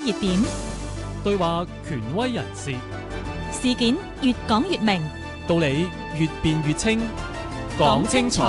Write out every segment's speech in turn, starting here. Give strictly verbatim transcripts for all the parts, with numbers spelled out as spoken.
熱點， 對話權威人士， 事件越講越明， 道理越辯越清。講清楚，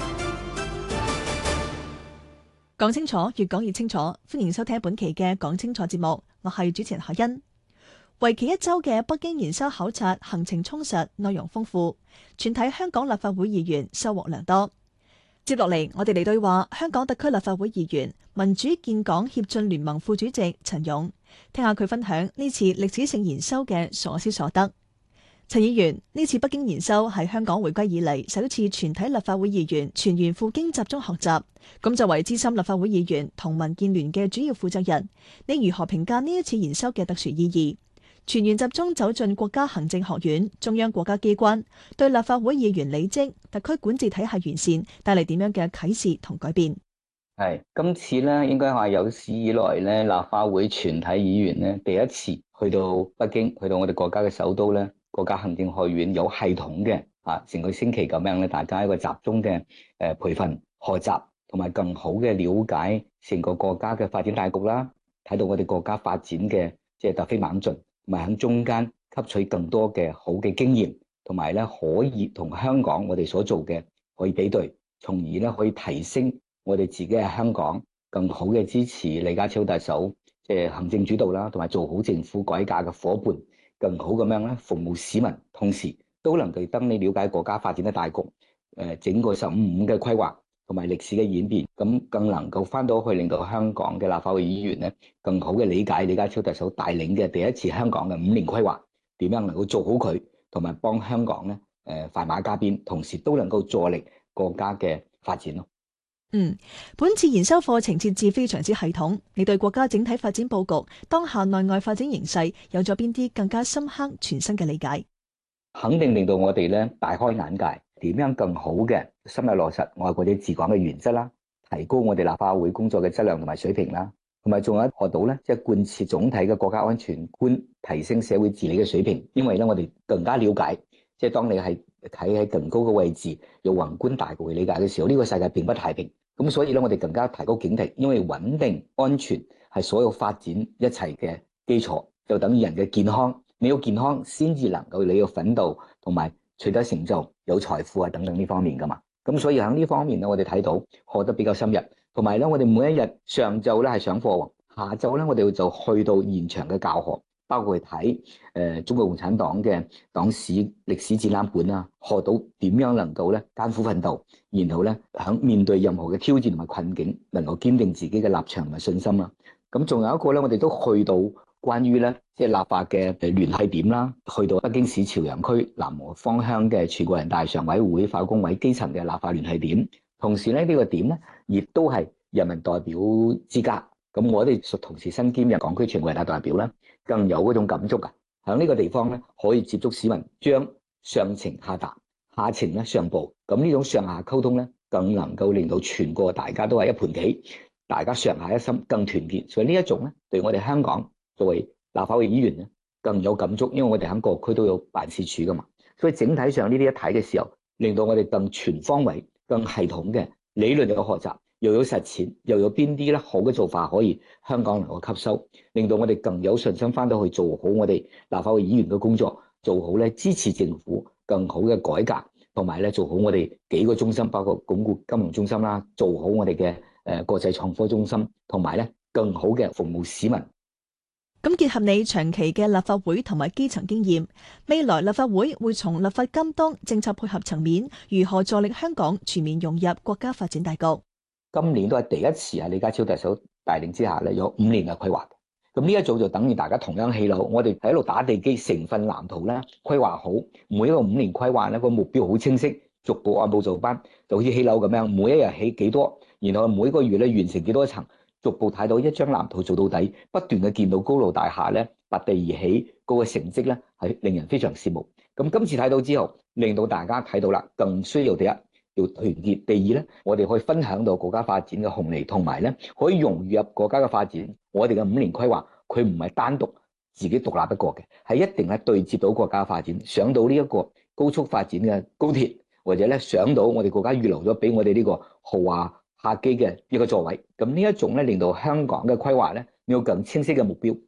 講清楚，越講越清楚。歡迎收聽本期嘅講清楚節目，我係主持人何欣。為期一周嘅北京研修考察行程充實，內容豐富，全體香港立法會議員收穫良多。接落嚟，我哋嚟對話香港特區立法會議員、民主建港協進聯盟副主席陳勇，聽下佢分享呢次歷史性研修嘅所思所得。陳議員，呢次北京研修係香港回歸以嚟首次全體立法會議員全員赴京集中學習，咁作為資深立法會議員同民建聯嘅主要負責人，你如何評價呢一次研修嘅特殊意義？全員集中走進國家行政學院、中央國家機關，對立法會議員履職、特區管治體系完善帶嚟點樣嘅啟示同改變？ 係今次咧，應該話有史以來咧，立法會全體議員咧第一次去到北京，去到我哋國家嘅首都咧，國家行政學院有系統嘅啊，成個星期咁樣咧，大家一個集中嘅誒培訓、學習，同埋更好嘅了解成個國家嘅發展大局啦，睇到我哋國家發展嘅即係突飛猛進。同埋喺中間吸取更多嘅好嘅經驗，同埋咧可以同香港我哋所做嘅可以比對，從而咧可以提升我哋自己喺香港更好嘅支持李家超特首即係行政主導啦，同埋做好政府改革嘅夥伴，更好咁樣咧服務市民，同時都能夠等你了解國家發展嘅大局，誒整個十五五嘅規劃同埋歷史嘅演變，咁更能夠翻到去令到香港嘅立法會議員咧，更好嘅理解李家超特首帶領嘅第一次香港嘅五年規劃點樣能夠做好佢，同埋幫香港咧誒快馬加鞭，同時都能夠助力國家嘅發展咯。 嗯，本次研修課程設置非常之系統，你對國家整體發展佈局、當下內外發展形勢有咗邊啲更加深刻、全新嘅理解？ 肯定令到我哋咧大開眼界。點樣更好嘅深入落實愛國者治港嘅原則啦，提高我哋立法會工作嘅質量同埋水平啦，同埋仲有學到咧，即係貫徹總體嘅國家安全觀，提升社會治理嘅水平。因為咧，我哋更加了解，即係當你係企喺更高嘅位置，有宏觀大局嘅理解嘅時候，呢個世界並不太平。咁所以咧，我哋更加提高警惕，因為穩定安全係所有發展一切嘅基礎，就等於人嘅健康。你有健康先至能夠你要奮鬥同埋取得成就、有財富啊等等呢方面噶嘛，咁所以喺呢方面咧，我哋睇到學得比較深入，同埋咧，我哋每一日上晝咧係上課，下晝咧我哋就去到現場嘅教學，包括去睇誒中國共產黨嘅黨史歷史展覽館啊，學到點樣能夠咧艱苦奮鬥，然後咧喺面對任何嘅挑戰同埋困境，能夠堅定自己嘅立場同埋信心啦。咁仲有一個咧，我哋都去到關於咧，即係立法嘅誒聯繫點啦，去到北京市朝陽區南和坊鄉嘅全國人大常委會法工委基層嘅立法聯繫點，同時咧呢個點咧，亦都係人民代表之家。咁我哋同時身兼嘅港區全國人大代表咧，更有嗰種感觸啊！喺呢個地方咧，可以接觸市民，將上情下達，下情咧上報。咁呢種上下溝通咧，更能夠令到全國大家都係一盤棋，大家上下一心，更團結。所以呢一種咧，對我哋香港作為立法會議員咧，更有感觸，因為我哋喺各區都有辦事處噶嘛，所以整體上呢啲一睇嘅時候，令到我哋更全方位、更系統嘅理論有學習，又有實踐，又有邊啲咧好嘅做法可以香港能夠吸收，令到我哋更有信心翻到去做好我哋立法會議員嘅工作，做好咧支持政府更好嘅改革，同埋咧做好我哋幾個中心，包括鞏固金融中心啦，做好我哋嘅誒國際創科中心，同埋咧更好嘅服務市民。 咁結合你長期嘅立法會同埋基層經驗，未來立法會會從立法監督、政策配合層面，如何助力香港全面融入國家發展大局？ 今年都係第一次喺李家超特首帶領之下咧，有五年嘅規劃。咁呢一組就等於大家同樣起樓，我哋喺度打地基，成份藍圖咧規劃好，每一個五年規劃咧個目標好清晰，逐步按部就班，就好似起樓咁樣，每一日起幾多，然後每個月咧完成幾多層。逐步睇到一張藍圖做到底，不斷嘅見到高樓大廈咧拔地而起嗰個成績咧係令人非常羨慕。咁今次睇到之後，令到大家睇到啦，更需要第一要團結，第二咧我哋可以分享到國家發展嘅紅利，同埋咧可以融入國家嘅發展。我哋嘅五年規劃佢唔係單獨自己獨立不過嘅，係一定係對接到國家發展，上到呢一個高速發展嘅高鐵，或者咧上到我哋國家預留咗俾我哋呢個豪華客機嘅一個座位。咁呢一種咧令到香港嘅規劃咧有更清晰嘅目標，